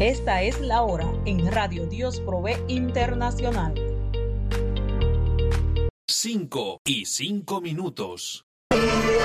Esta es la hora en Radio Dios Provee Internacional. 5:05.